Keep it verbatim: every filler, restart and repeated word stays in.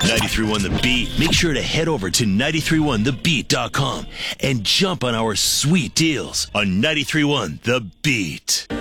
ninety-three point one The Beat. Make sure to head over to nine three one the beat dot com and jump on our sweet deals on ninety-three point one The Beat.